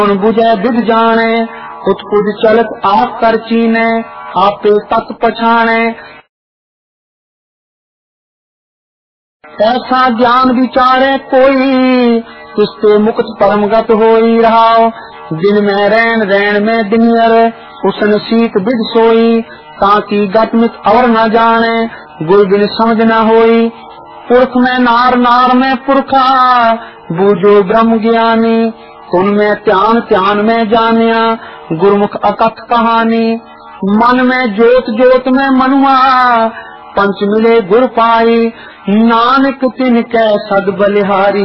बुझे विद जाने, उत्पुज चलत आप कर चीने, आपे तत् पछाणे। ऐसा ज्ञान विचारे कोई, तुझते मुक्त परमगत होई रहाओ। दिन में रैन रैन में दिनियर, उसन सीत विद सोई। ताकि गत मित और न जाने, गुर बिन समझ न होई। पुरख में नार नार में पुरखा, बूझो ब्रह्म ज्ञानी। उनमें ध्यान ध्यान में जानिया, गुरमुख अकथ कहानी। मन में जोत जोत में मनुआ, पंच मिले गुर पाई। नानक तिन कै सद बलिहारी,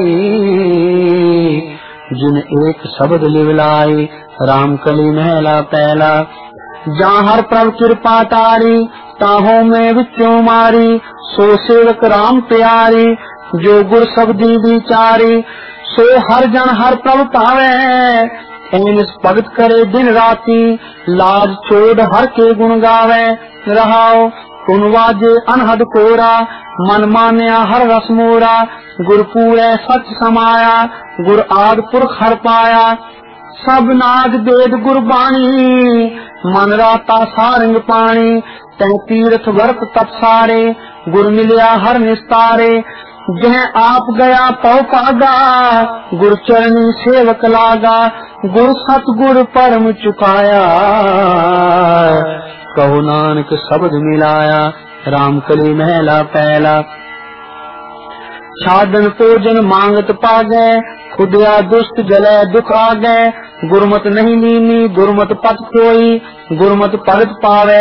जिन एक शब्द लिवलाई। राम कली महला पहला, जहाँ हर प्रभ कृपा तारी। ताहों में विचों मारी, सो सेवक राम प्यारी। जो गुर शब्दी विचारी, सो हर जन हर प्रभ पावे। एनिस भगत करे दिन राती, लाज छोड़ हर के गुण गावे। रहाओ कुन वाजे अनहद कोरा, मन मान्या हर रस मोरा। गुर पूरे सच समाया, गुर आद पुरख हर पाया। सब नाग वेद गुरबाणी, मन राता सारंग पानी। तह तीर्थ वर्त तप सारे, गुर मिलिया हर निस्तारे। जह आप गया पौ पागा, गुर चरणी सेवक लागा। गुर सतगुर परम चुकाया, कहो नानक शब्द मिलाया। राम कली महला पहला, छादन भोजन मांगत पागे। खुदिया दुष्ट जले दुख आगे। गुरमत नहीं लीनी, गुरमत पत कोई। गुरमत भगत पावे